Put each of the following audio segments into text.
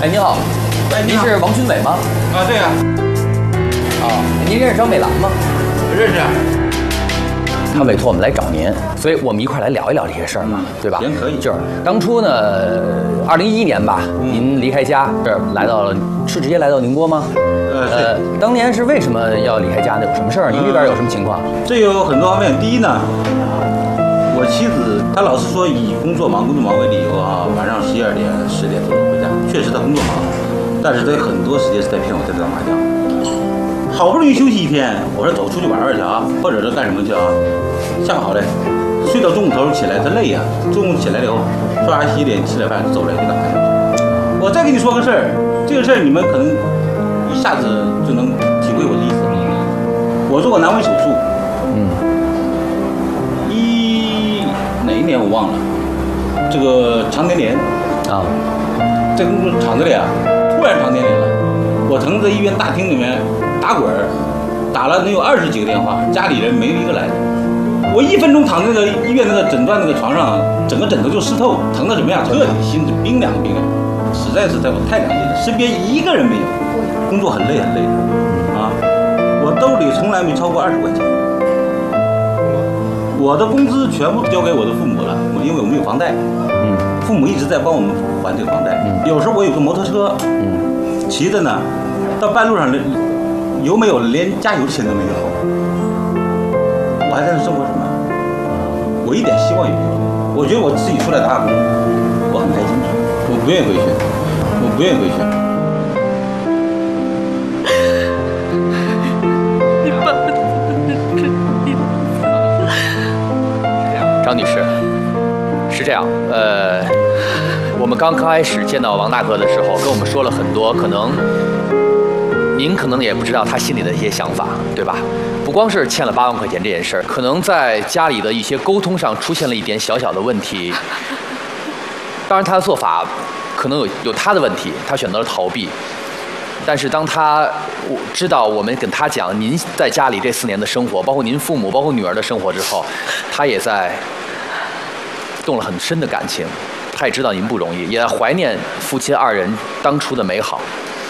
哎，你好， 哎， 您是王军伟吗？ 啊，对呀。 您认识张美兰吗？ 认识啊。 他委托我们来找您，所以我们一块来聊一聊这些事儿嘛，对吧？ 行，可以。 就是当初呢，2011年吧，您离开家，这儿来到了，是直接来到宁波吗？ 是。 当年是为什么要离开家呢？有什么事儿？您这边有什么情况？ 这有很多方面。第一呢，我妻子她老是说以工作忙为理由啊，晚上12点、10点左右回家。确实她工作忙，但是她有很多时间是在骗我在打麻将。好不容易休息一天，我说走出去玩玩去啊，或者是干什么去啊？下午好嘞，睡到中午头起来，她累呀。中午起来了以后，刷牙洗脸，吃点饭就走了，去打麻将。我再跟你说个事儿，这个事儿你们可能一下子就能体会我的意思。我做过阑尾手术，哪一年我忘了，这个肠粘连啊， 在工作厂子里啊，突然肠粘连了，我曾在医院大厅里面打滚儿，打了能有20几个电话，家里人没有一个来的。我1分钟躺在那个医院那个诊断那个床上，整个枕头就湿透，疼的什么样？彻底心是冰凉，实在是我太良心了，身边一个人没有，工作很累啊，我兜里从来没超过20块钱。我的工资全部交给我的父母了，因为我们有房贷，父母一直在帮我们还这个房贷。有时候我有个摩托车，骑着呢，到半路上油没有了，连加油的钱都没有，我还在那生活什么？我一点希望也没有。我觉得我自己出来打工，我很开心，我不愿意回去，我不愿意回去。 张女士，是这样，我们刚开始见到王大哥的时候，跟我们说了很多，可能您可能也不知道他心里的一些想法，对吧？不光是欠了8万块钱这件事儿，可能在家里的一些沟通上出现了一点小小的问题。当然，他的做法可能有他的问题，他选择了逃避。但是当他知道我们跟他讲您在家里这4年的生活，包括您父母，包括女儿的生活之后，他也在动了很深的感情。他也知道您不容易，也在怀念夫妻2人当初的美好。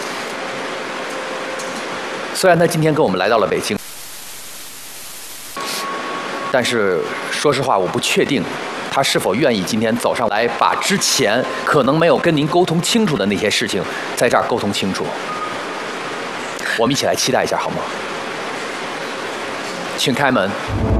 虽然他今天跟我们来到了北京，但是说实话，我不确定他是否愿意今天走上来，把之前可能没有跟您沟通清楚的那些事情，在这儿沟通清楚。我们一起来期待一下，好吗？请开门。